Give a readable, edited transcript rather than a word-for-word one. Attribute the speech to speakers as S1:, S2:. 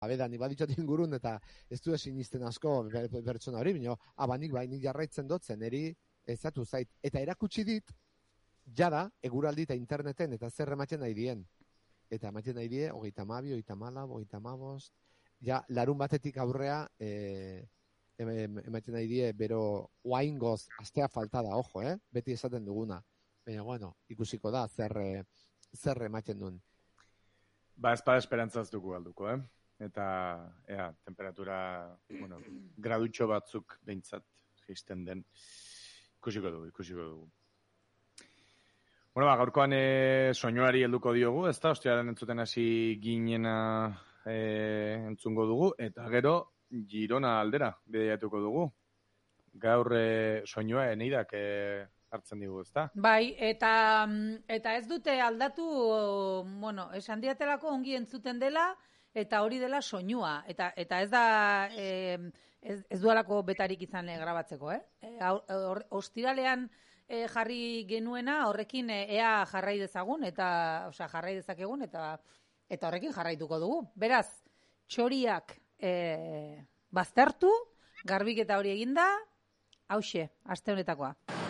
S1: Ni baditxot ingurun eta ez du sinisten asko pertsona hori, bino, abanik nik jarraitzen dotzen, eri ezatu zait. Eta erakutsi dit, jada, eguraldi eta interneten eta zer ematen nahi dien. Eta ematen nahi die, 32, 34, 35, ja, larun batetik aurrea, ematen nahi die, bero, oaingoz, astea falta da, ojo, beti esaten duguna. Baina, bueno, ikusiko da, zer ematen duen.
S2: Ba, ez esperantzaz dugu alduko, Eta, temperatura, gradutxo batzuk behintzat jaisten den. Ikusiko dugu. Gaurkoan soinuari helduko diogu, ez da? Ostiaren entzuten hasi ginena entzungo dugu, eta gero Girona aldera bidaiatuko dugu. Gaur soinua Eneidak hartzen digu, ez da?
S3: Bai, eta ez dute aldatu, esan diatelako ongi entzuten dela, eta hori dela soinua. Eta ez da, ez dualako betarik izan grabatzeko, Ostiralean jarri genuena, horrekin ea jarrai dezagun, jarrai dezakegun, eta horrekin jarraituko dugu. Beraz, txoriak baztertu, garbiketa hori eginda, hauxe, aste honetakoa.